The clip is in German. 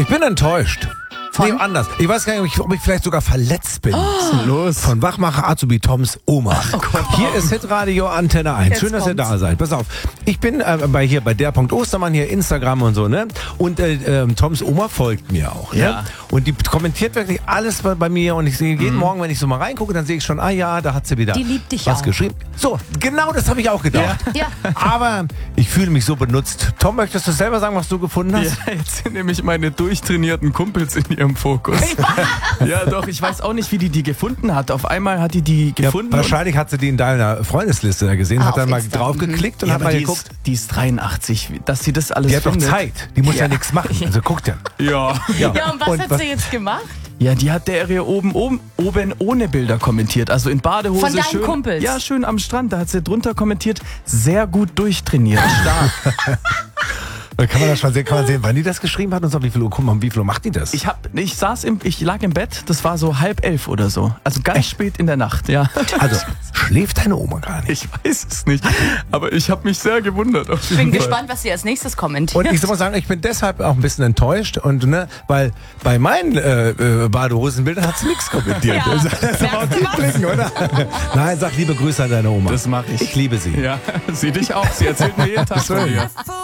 bin enttäuscht. Nee, anders. Ich weiß gar nicht, ob ich vielleicht sogar verletzt bin. Was ist denn los? Von Wachmacher Azubi Toms Oma. Hier ist Hitradio Antenne 1. Schön, dass ihr da seid. Pass auf. Ich bin bei der Punkt Ostermann hier, Instagram und so, ne? Und Toms Oma folgt mir auch, ne? Ja. Und die kommentiert wirklich alles bei mir und ich sehe jeden Morgen, wenn ich so mal reingucke, dann sehe ich schon, da hat sie wieder Die liebt dich was auch. geschrieben. So, genau das habe ich auch gedacht. Ja. Aber ich fühle mich so benutzt. Tom, möchtest du selber sagen, was du gefunden hast? Ja, jetzt sind nämlich meine durchtrainierten Kumpels in ihrem Fokus. Ja, doch, ich weiß auch nicht, wie die gefunden hat. Auf einmal hat die gefunden. Ja, wahrscheinlich hat sie die in deiner Freundesliste da gesehen, hat auf dann mal Insta. draufgeklickt und ja, hat aber mal die geguckt. die ist 83, dass sie das alles Die hat doch findet. Zeit. Die muss ja nichts machen. Also guckt ja. Ja. Ja, und was hat sie jetzt gemacht? Ja, die hat der ja oben ohne Bilder kommentiert. Also in Badehose. Von deinen schön, Kumpels? Ja, schön am Strand. Da hat sie drunter kommentiert, sehr gut durchtrainiert. Stark. Da kann man das schon sehen, wann die das geschrieben hat und so, um wie viel Uhr macht die das? Ich lag im Bett, das war so 10:30 oder so. Also ganz spät in der Nacht, ja. Also, schläft deine Oma gar nicht? Ich weiß es nicht, aber ich habe mich sehr gewundert. Auf Ich bin jeden Fall. gespannt, was sie als nächstes kommentiert. Und ich muss sagen, ich bin deshalb auch ein bisschen enttäuscht, und weil bei meinen Badehosenbildern hat sie nichts kommentiert. Ja, Also, das war auch merkst du was? klicken, oder? Nein, sag liebe Grüße an deine Oma. Das mache ich. Ich liebe sie. Ja, sie dich auch. Sie erzählt mir jeden Tag von dir.